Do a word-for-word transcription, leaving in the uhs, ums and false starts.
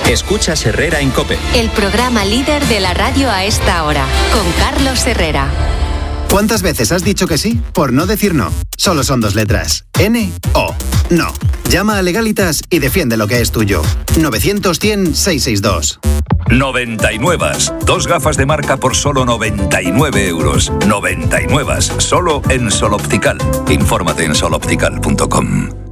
Escuchas Herrera en COPE. El programa líder de la radio a esta hora, con Carlos Herrera. ¿Cuántas veces has dicho que sí por no decir no? Solo son dos letras. N O. No. Llama a Legalitas y defiende lo que es tuyo. novecientos cien seiscientos sesenta y dos. noventa y nueve. Dos gafas de marca por solo noventa y nueve euros. noventa y nueve. Solo en Sol Optical. Infórmate en sol optical punto com.